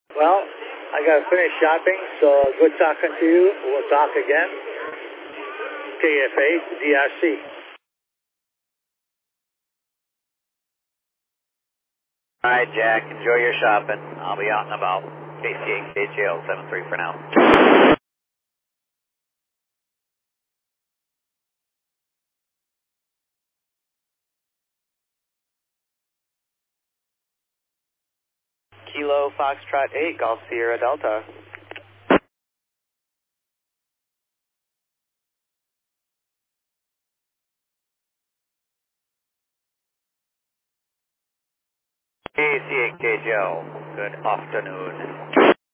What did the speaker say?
Well, I got to finish shopping, so good talking to you. We'll talk again. KFA, DRC. All right, Jack. Enjoy your shopping. I'll be out and about. KC8, KJL 73 for now. Kilo Foxtrot 8, Golf Sierra Delta. KC8, KJL. Good afternoon.